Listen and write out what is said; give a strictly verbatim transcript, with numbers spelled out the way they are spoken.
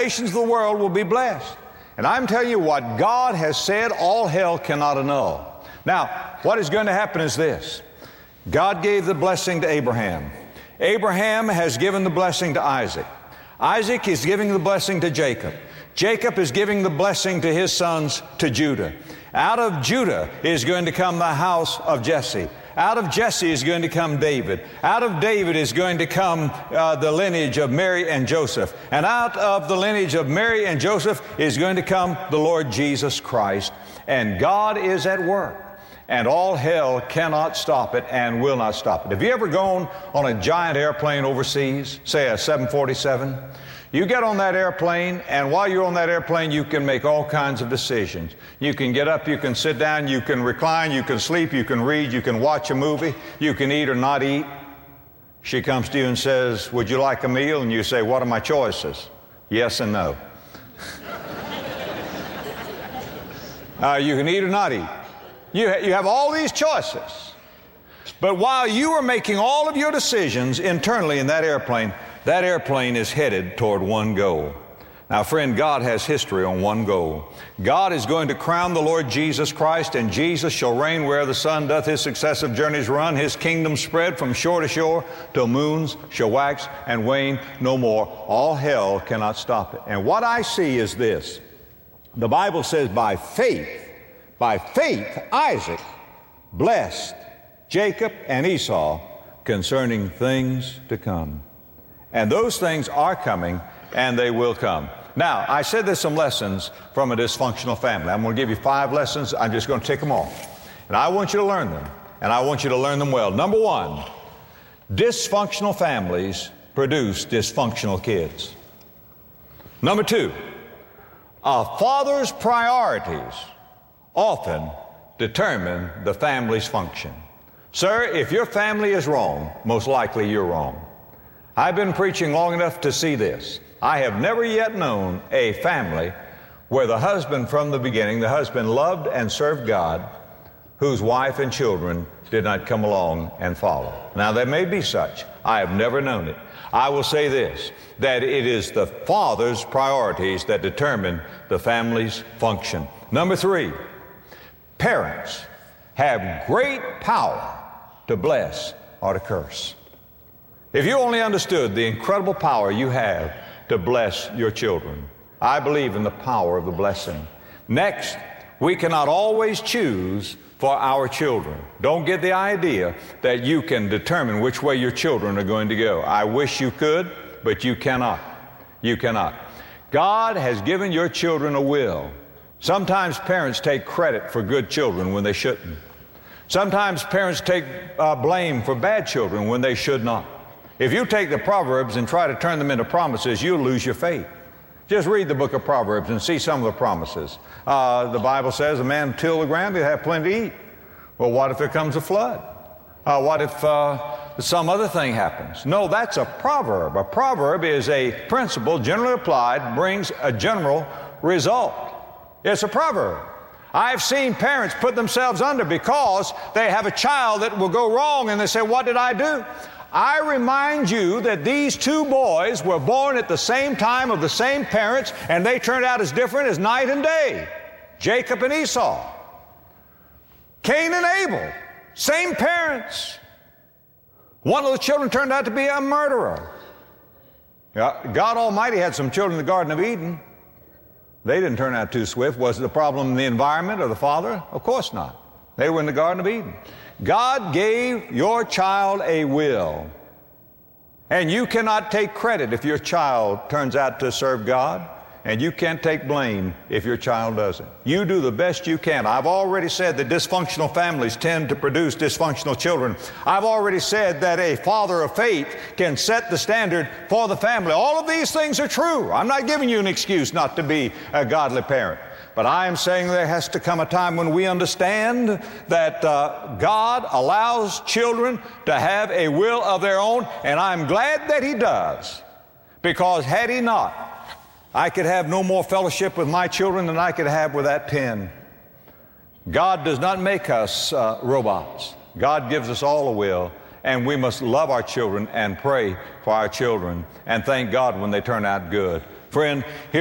nations of the world will be blessed. And I'm telling you, what God has said, all hell cannot annul. Now, what is going to happen is this. God gave the blessing to Abraham. Abraham has given the blessing to Isaac. Isaac is giving the blessing to Jacob. Jacob is giving the blessing to his sons, to Judah. Out of Judah is going to come the house of Jesse. Out of Jesse is going to come David. Out of David is going to come uh, the lineage of Mary and Joseph. And out of the lineage of Mary and Joseph is going to come the Lord Jesus Christ. And God is at work. And all hell cannot stop it and will not stop it. Have you ever gone on a giant airplane overseas, say a seven forty-seven? You get on that airplane, and while you're on that airplane, you can make all kinds of decisions. You can get up, you can sit down, you can recline, you can sleep, you can read, you can watch a movie, you can eat or not eat. She comes to you and says, would you like a meal? And you say, what are my choices? Yes and no. uh, you can eat or not eat. You, ha- you have all these choices. But while you are making all of your decisions internally in that airplane, that airplane is headed toward one goal. Now, friend, God has history on one goal. God is going to crown the Lord Jesus Christ, and Jesus shall reign where the sun doth his successive journeys run. His kingdom spread from shore to shore, till moons shall wax and wane no more. All hell cannot stop it. And what I see is this. The Bible says, by faith, by faith, Isaac blessed Jacob and Esau concerning things to come. And those things are coming, and they will come. Now, I said there's some lessons from a dysfunctional family. I'm going to give you five lessons. I'm just going to tick them off. And I want you to learn them, and I want you to learn them well. Number one, dysfunctional families produce dysfunctional kids. Number two, a father's priorities often determine the family's function. Sir, if your family is wrong, most likely you're wrong. I've been preaching long enough to see this. I have never yet known a family where the husband from the beginning, the husband loved and served God, whose wife and children did not come along and follow. Now, there may be such. I have never known it. I will say this, that it is the father's priorities that determine the family's function. Number three, parents have great power to bless or to curse. If you only understood the incredible power you have to bless your children, I believe in the power of the blessing. Next, we cannot always choose for our children. Don't get the idea that you can determine which way your children are going to go. I wish you could, but you cannot. You cannot. God has given your children a will. Sometimes parents take credit for good children when they shouldn't. Sometimes parents take uh, blame for bad children when they should not. If you take the Proverbs and try to turn them into promises, you'll lose your faith. Just read the book of Proverbs and see some of the promises. Uh, the Bible says a man till the ground, he'll have plenty to eat. Well, what if there comes a flood? Uh, what if uh, some other thing happens? No, that's a proverb. A proverb is a principle generally applied, brings a general result. It's a proverb. I've seen parents put themselves under because they have a child that will go wrong and they say, what did I do? I remind you that these two boys were born at the same time of the same parents, and they turned out as different as night and day. Jacob and Esau. Cain and Abel. Same parents. One of the children turned out to be a murderer. God Almighty had some children in the Garden of Eden. They didn't turn out too swift. Was the problem in the environment or the father? Of course not. They were in the Garden of Eden. God gave your child a will. And you cannot take credit if your child turns out to serve God. And you can't take blame if your child doesn't. You do the best you can. I've already said that dysfunctional families tend to produce dysfunctional children. I've already said that a father of faith can set the standard for the family. All of these things are true. I'm not giving you an excuse not to be a godly parent. But I am saying there has to come a time when we understand that uh, God allows children to have a will of their own, and I'm glad that He does. Because had He not, I could have no more fellowship with my children than I could have with that pen. God does not make us uh, robots. God gives us all a will, and we must love our children and pray for our children and thank God when they turn out good. Friend,